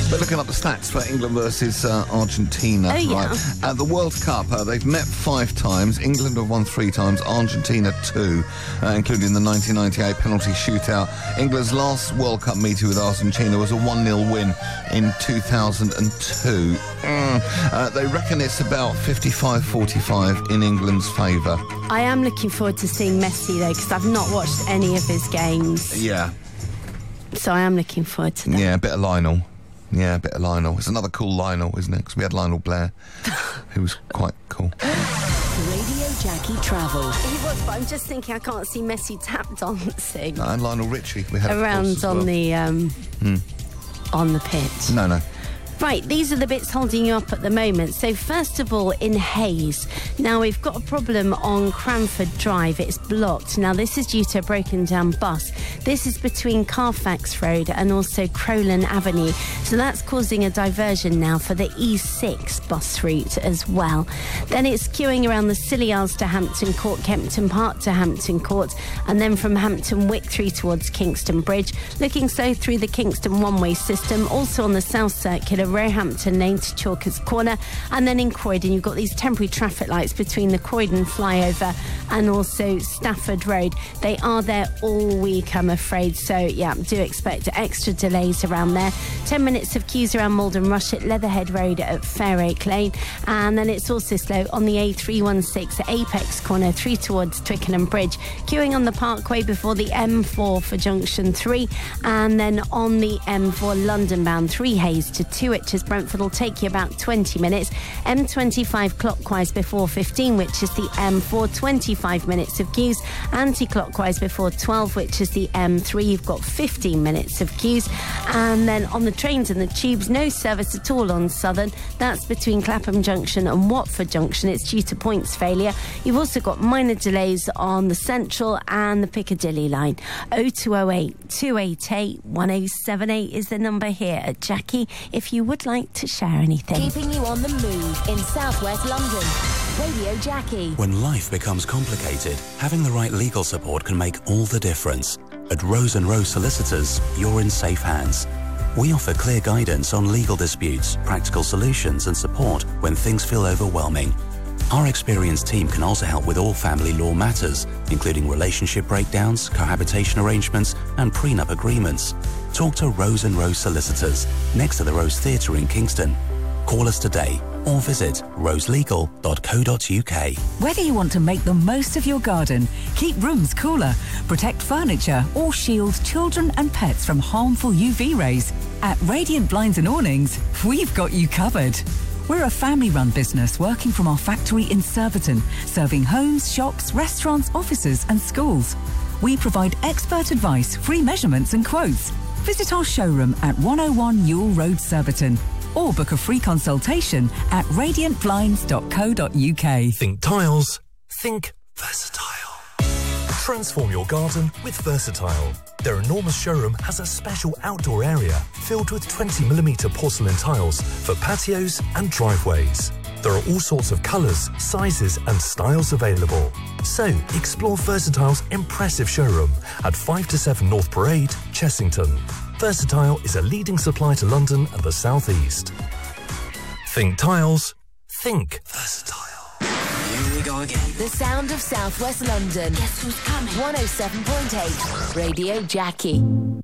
But looking up the stats for England versus Argentina. Oh, yeah. Right. At the World Cup, they've met 5 times. England have won 3 times, Argentina 2, including the 1998 penalty shootout. England's last World Cup meeting with Argentina was a 1-0 win in 2002. They reckon it's about 55-45 in England's favour. I am looking forward to seeing Messi, though, because I've not watched any of his games. Yeah. So I am looking forward to that. Yeah, a bit of Lionel. Yeah, a bit of Lionel. It's another cool Lionel, isn't it? Because we had Lionel Blair, who was quite cool. Radio Jackie Travel. He was, but I'm just thinking I can't see Messi tap dancing And Lionel Richie. We had around on the on the pitch. No. Right, these are the bits holding you up at the moment. So first of all, in Hayes. Now, we've got a problem on Cranford Drive. It's blocked. Now, this is due to a broken down bus. This is between Carfax Road and also Crowland Avenue. So that's causing a diversion now for the E6 bus route as well. Then it's queuing around the Scilly Isles to Hampton Court, Kempton Park to Hampton Court, and then from Hampton Wick through towards Kingston Bridge. Looking slow through the Kingston one-way system. Also on the South Circular, Roehampton Lane to Chalkers Corner, and then in Croydon you've got these temporary traffic lights between the Croydon flyover and also Stafford Road. They are there all week, I'm afraid, so yeah, do expect extra delays around there. 10 minutes of queues around Malden Rush at Leatherhead Road at Fairacre Lane, and then it's also slow on the A316 at Apex Corner through towards Twickenham Bridge. Queuing on the Parkway before the M4 for Junction 3, and then on the M4 London bound 3 Hayes to 2 which is Brentford will take you about 20 minutes. M25 clockwise before 15, which is the M4, 25 minutes of queues. Anti-clockwise before 12, which is the M3, you've got 15 minutes of queues. And then on the trains and the tubes, no service at all on Southern. That's between Clapham Junction and Watford Junction. It's due to points failure. You've also got minor delays on the Central and the Piccadilly line. 0208 288 1078 is the number here at Jackie if you would like to share anything. Keeping you on the move in southwest London. Radio Jackie. When life becomes complicated, having the right legal support can make all the difference. At Rose & Rose Solicitors, you're in safe hands. We offer clear guidance on legal disputes, practical solutions and support when things feel overwhelming. Our experienced team can also help with all family law matters, including relationship breakdowns, cohabitation arrangements and prenup agreements. Talk to Rose & Rose Solicitors, next to the Rose Theatre in Kingston. Call us today or visit roselegal.co.uk. Whether you want to make the most of your garden, keep rooms cooler, protect furniture or shield children and pets from harmful UV rays, at Radiant Blinds and Awnings, we've got you covered. We're a family-run business working from our factory in Surbiton, serving homes, shops, restaurants, offices and schools. We provide expert advice, free measurements and quotes. Visit our showroom at 101 Newell Road, Surbiton, or book a free consultation at radiantblinds.co.uk. Think tiles, think versatile. Transform your garden with Versatile. Their enormous showroom has a special outdoor area filled with 20mm porcelain tiles for patios and driveways. There are all sorts of colours, sizes and styles available. So explore Versatile's impressive showroom at 5 to 7 North Parade, Chessington. Versatile is a leading supplier to London and the South East. Think tiles, think Versatile. Here we go again. The sound of southwest London. Guess who's coming? 107.8 Radio Jackie.